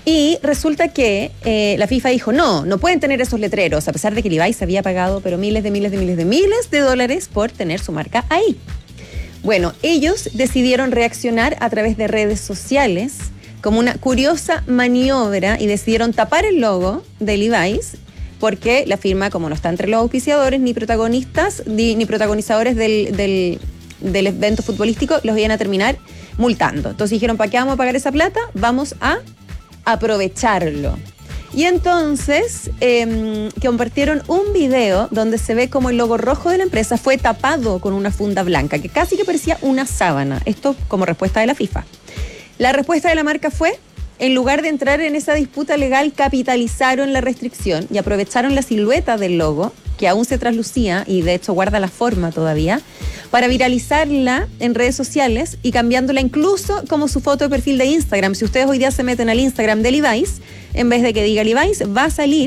Y resulta que la FIFA dijo, no pueden tener esos letreros, a pesar de que Levi's había pagado pero miles de dólares por tener su marca ahí. Bueno, ellos decidieron reaccionar a través de redes sociales como una curiosa maniobra y decidieron tapar el logo de Levi's porque la firma, como no está entre los auspiciadores ni protagonistas ni protagonizadores del evento futbolístico, los iban a terminar multando. Entonces dijeron, ¿para qué vamos a pagar esa plata? Vamos a aprovecharlo. Y entonces compartieron un video donde se ve como el logo rojo de la empresa fue tapado con una funda blanca, que casi que parecía una sábana. Esto como respuesta de la FIFA. La respuesta de la marca fue, en lugar de entrar en esa disputa legal, capitalizaron la restricción y aprovecharon la silueta del logo, que aún se traslucía y de hecho guarda la forma todavía, para viralizarla en redes sociales y cambiándola incluso como su foto de perfil de Instagram. Si ustedes hoy día se meten al Instagram de Levi's, en vez de que diga Levi's, va a salir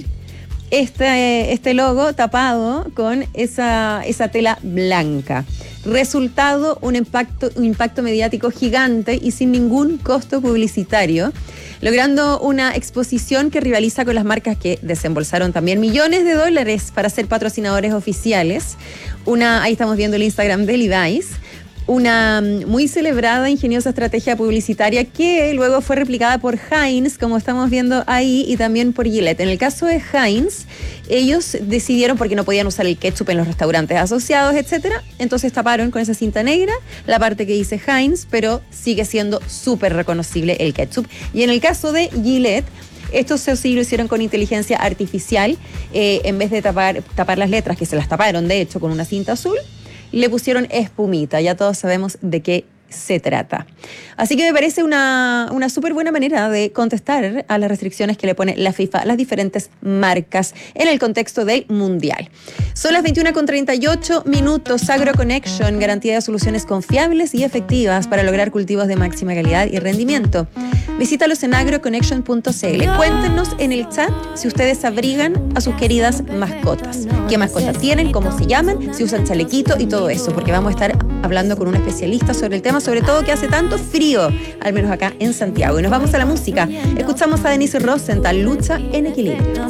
este logo tapado con esa tela blanca. Resultado, un impacto mediático gigante y sin ningún costo publicitario, logrando una exposición que rivaliza con las marcas que desembolsaron también millones de dólares para ser patrocinadores oficiales. Ahí estamos viendo el Instagram de Levi's. Una muy celebrada, ingeniosa estrategia publicitaria que luego fue replicada por Heinz, como estamos viendo ahí, y también por Gillette. En el caso de Heinz, ellos decidieron, porque no podían usar el ketchup en los restaurantes asociados, etcétera, entonces taparon con esa cinta negra la parte que dice Heinz, pero sigue siendo súper reconocible el ketchup. Y en el caso de Gillette, esto sí lo hicieron con inteligencia artificial, en vez de tapar las letras, que se las taparon de hecho con una cinta azul, le pusieron espumita. Ya todos sabemos de qué se trata. Así que me parece una súper buena manera de contestar a las restricciones que le pone la FIFA a las diferentes marcas en el contexto del Mundial. Son las 21:38. AgroConnection, garantía de soluciones confiables y efectivas para lograr cultivos de máxima calidad y rendimiento. Visítalos en agroconnection.cl. Cuéntenos en el chat si ustedes abrigan a sus queridas mascotas. ¿Qué mascotas tienen? ¿Cómo se llaman? Si usan chalequito y todo eso, porque vamos a estar hablando con un especialista sobre el tema, sobre todo que hace tanto frío, al menos acá en Santiago. Y nos vamos a la música. Escuchamos a Denise Rosenthal, Lucha en Equilibrio.